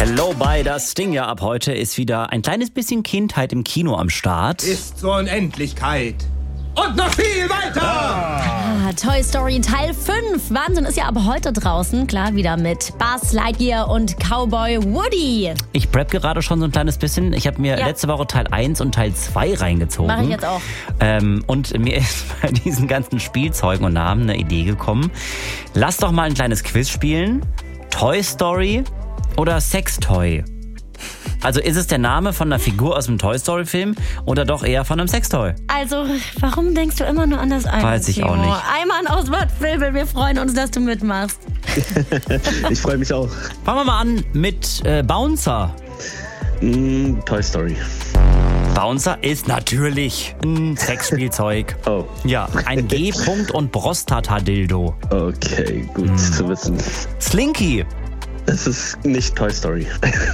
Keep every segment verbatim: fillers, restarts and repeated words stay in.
Hello bei das Ding. Ja, ab heute ist wieder ein kleines bisschen Kindheit im Kino am Start. Ist zur Unendlichkeit. Und noch viel weiter! Ah, Toy Story Teil fünf. Wahnsinn, ist ja ab heute draußen. Klar, wieder mit Buzz Lightyear und Cowboy Woody. Ich prep gerade schon so ein kleines bisschen. Ich habe mir Ja. letzte Woche Teil eins und Teil zwei reingezogen. Mach ich jetzt auch. Ähm, und mir ist bei diesen ganzen Spielzeugen und Namen eine Idee gekommen. Lass doch mal ein kleines Quiz spielen. Toy Story oder Sextoy? Also ist es der Name von einer Figur aus dem Toy Story Film oder doch eher von einem Sextoy? Also, warum denkst du immer nur an das eine? Weiß ich Timo? auch nicht. Einmal ein Auswahlfilm, wir freuen uns, dass du mitmachst. Ich freue mich auch. Fangen wir mal an mit äh, Bouncer. Mm, Toy Story. Bouncer ist natürlich ein Sexspielzeug. Oh. Ja, ein G-Punkt und Prostata-Dildo. Okay, gut Hm. zu wissen. Slinky. Es ist nicht Toy Story.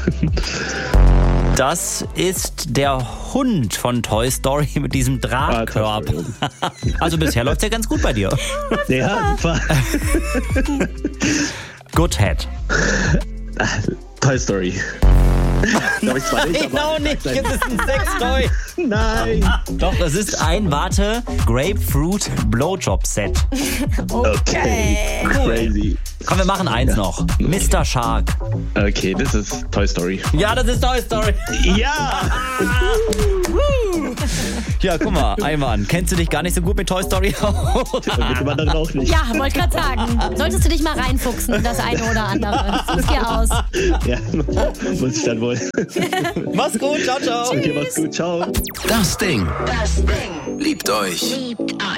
Das ist der Hund von Toy Story mit diesem Drahtkörper. Ah, Also bisher läuft's ja ganz gut bei dir. Ja, super. Good Head. Toy Story. Glaub ich zwar nicht, aber- Genau nicht, es ist ein Sextoy. Nein. Doch, es ist ein, warte, Grapefruit Blowjob Set. Okay, crazy. Komm, wir machen eins noch. Mister Shark. Okay, das ist Toy Story. Ja, das ist Toy Story. Ja! Ja, guck mal, Ayman, kennst du dich gar nicht so gut mit Toy Story aus? Mit dem anderen auch nicht. Ja, wollte gerade sagen. Solltest du dich mal reinfuchsen in das eine oder andere. Such dir aus. Ja, muss ich dann wohl. Mach's gut, ciao, ciao. Okay, mach's gut, ciao. Das Ding. Das Ding. Liebt euch. Liebt euch.